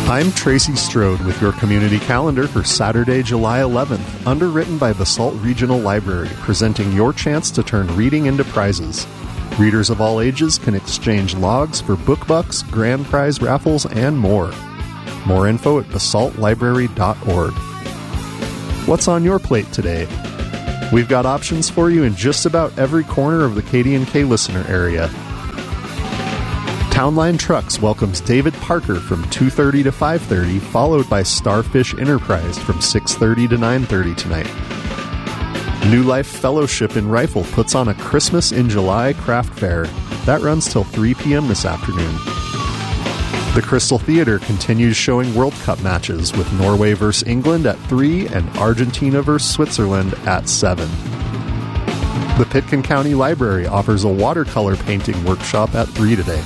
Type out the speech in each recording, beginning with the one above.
I'm Tracy Strode with your community calendar for Saturday, July 11th, underwritten by Basalt Regional Library, presenting your chance to turn reading into prizes. Readers of all ages can exchange logs for book bucks, grand prize raffles, and more. More info at basaltlibrary.org. What's on your plate today? We've got options for you in just about every corner of the KDNK listener area. Townline Trucks welcomes David Parker from 2:30 to 5:30, followed by Starfish Enterprise from 6:30 to 9:30 tonight. New Life Fellowship in Rifle puts on a Christmas in July craft fair. That runs till 3 p.m. this afternoon. The Crystal Theater continues showing World Cup matches with Norway vs. England at 3 and Argentina vs. Switzerland at 7. The Pitkin County Library offers a watercolor painting workshop at 3 today.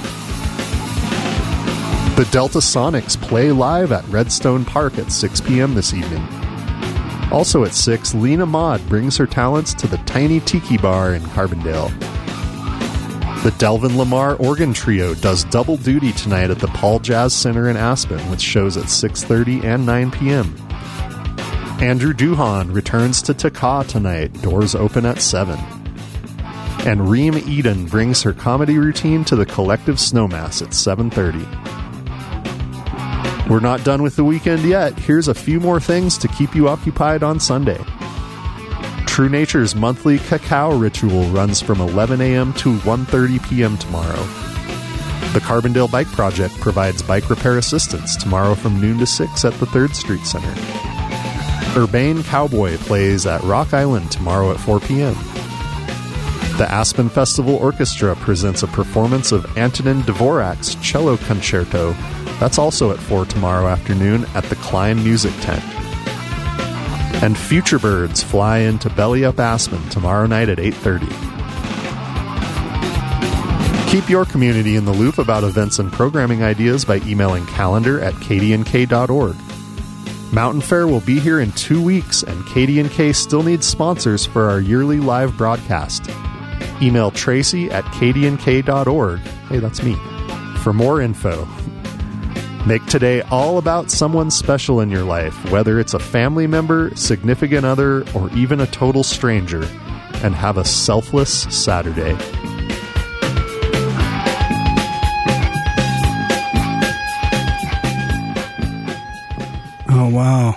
The Delta Sonics play live at Redstone Park at 6 p.m. this evening. Also at 6, Lena Maud brings her talents to the Tiny Tiki Bar in Carbondale. The Delvin Lamar Organ Trio does double duty tonight at the Paul Jazz Center in Aspen with shows at 6:30 and 9 p.m. Andrew Duhan returns to Taka tonight, doors open at 7. And Reem Eden brings her comedy routine to the Collective Snowmass at 7:30. We're not done with the weekend yet. Here's a few more things to keep you occupied on Sunday. True Nature's monthly cacao ritual runs from 11 a.m. to 1:30 p.m. tomorrow. The Carbondale Bike Project provides bike repair assistance tomorrow from noon to 6 at the 3rd Street Center. Urbane Cowboy plays at Rock Island tomorrow at 4 p.m. The Aspen Festival Orchestra presents a performance of Antonin Dvorak's Cello Concerto. That's also at 4 tomorrow afternoon at the Klein Music Tent. And Future Birds fly into Belly Up Aspen tomorrow night at 8:30. Keep your community in the loop about events and programming ideas by emailing calendar@kdnk.org. Mountain Fair will be here in 2 weeks, and KDNK still needs sponsors for our yearly live broadcast. Email tracy@kdnk.org. Hey, that's me. For more info. Make today all about someone special in your life, whether it's a family member, significant other, or even a total stranger, and have a selfless Saturday. Oh, wow.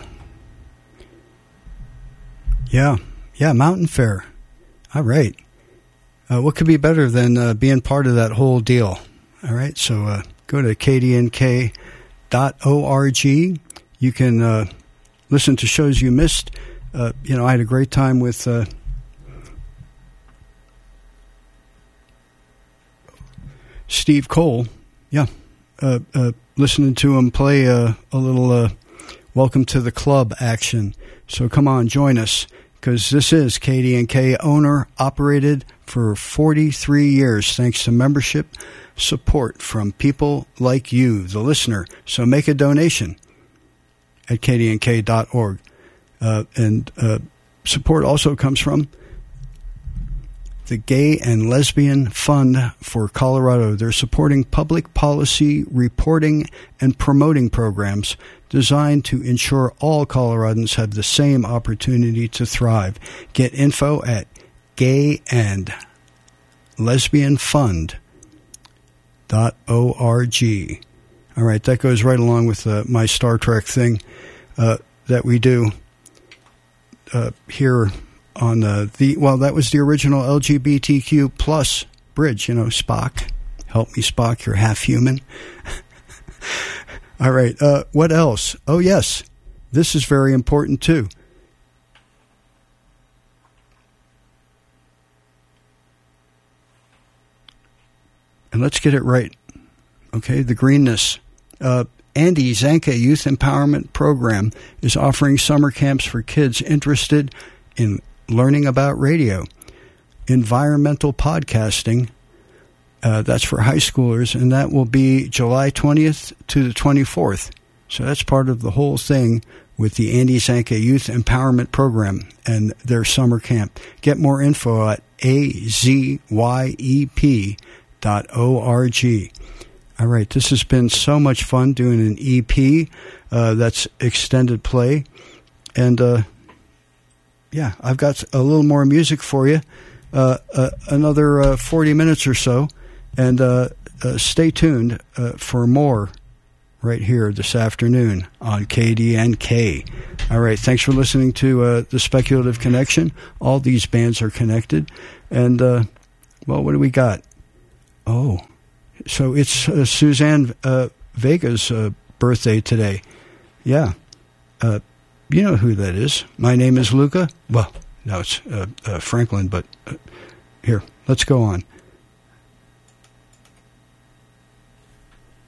Yeah, Mountain Fair. All right. What could be better than being part of that whole deal? All right, so go to kdnk.org. You can listen to shows you missed. I had a great time with Steve Cole. Yeah, listening to him play a little Welcome to the Club action. So come on, join us, because this is KDNK, owner-operated for 43 years, thanks to membership support from people like you, the listener. So make a donation at kdnk.org. And support also comes from the Gay and Lesbian Fund for Colorado. They're supporting public policy reporting and promoting programs designed to ensure all Coloradans have the same opportunity to thrive. Get info at gayandlesbianfund.org. All right, that goes right along with my Star Trek thing that we do here on that was the original LGBTQ plus bridge, Spock. Help me, Spock, you're half human. All right, what else? Oh, yes, this is very important, too. And let's get it right. Okay, the greenness. Andy Zanka Youth Empowerment Program is offering summer camps for kids interested in learning about radio, environmental podcasting. That's for high schoolers, and that will be July 20th to the 24th. So that's part of the whole thing with the Andy Zanka Youth Empowerment Program and their summer camp. Get more info at azyep.org. All right, this has been so much fun doing an EP that's extended play. And, I've got a little more music for you, another 40 minutes or so. And stay tuned for more right here this afternoon on KDNK. All right, thanks for listening to The Speculative Connection. All these bands are connected. And, what do we got? Oh, so it's Suzanne Vega's birthday today. Yeah. You know who that is. My name is Luca. Well, no, it's Franklin, but here, let's go on.